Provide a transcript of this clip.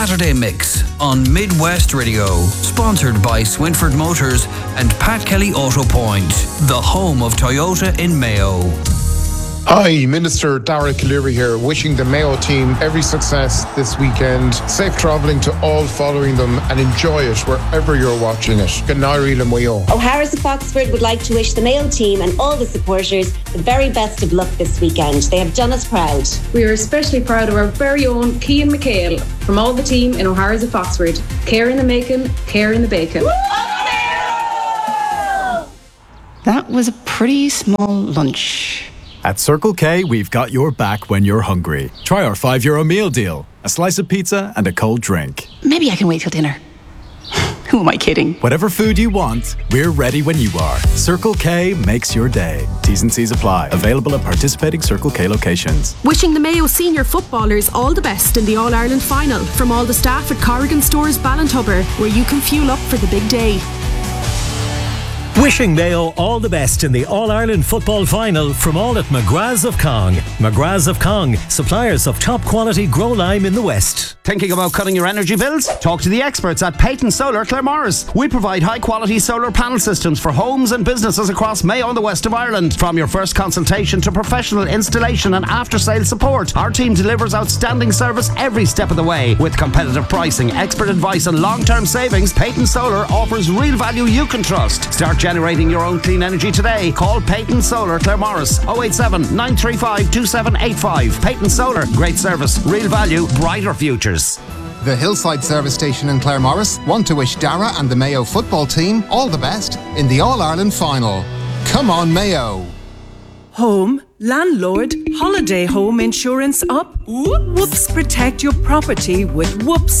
Saturday Mix on Midwest Radio. Sponsored by Swinford Motors and Pat Kelly Auto Point, the home of Toyota in Mayo. Hi, Minister Dara Calleary here, wishing the Mayo team every success this weekend. Safe travelling to all following them and enjoy it wherever you're watching it. Ganari Mayo. O'Hara's of Foxford would like to wish the Mayo team and all the supporters the very best of luck this weekend. They have done us proud. We are especially proud of our very own Cian McHale from all the team in O'Hara's of Foxford. Care in the making, care in the bacon. That was a pretty small lunch. At Circle K, we've got your back when you're hungry. Try our €5 meal deal. A slice of pizza and a cold drink. Maybe I can wait till dinner. Who am I kidding? Whatever food you want, we're ready when you are. Circle K makes your day. T's and C's apply. Available at participating Circle K locations. Wishing the Mayo senior footballers all the best in the All-Ireland final. From all the staff at Corrigan Stores Ballintubber, where you can fuel up for the big day. Wishing Mayo all the best in the All-Ireland football final from all at McGrath's of Cong. McGrath's of Cong, suppliers of top quality grow lime in the West. Thinking about cutting your energy bills? Talk to the experts at Peyton Solar Claremorris. We provide high quality solar panel systems for homes and businesses across Mayo and the west of Ireland. From your first consultation to professional installation and after sales support, our team delivers outstanding service every step of the way. With competitive pricing, expert advice and long-term savings, Peyton Solar offers real value you can trust. Start generating your own clean energy today. Call Peyton Solar Claremorris 087 935 2785. Peyton Solar, great service, real value, brighter futures. The Hillside Service Station in Claremorris want to wish Dara and the Mayo football team all the best in the All-Ireland final. Come on, Mayo. Home, landlord, holiday home insurance up. Whoops, protect your property with Whoops.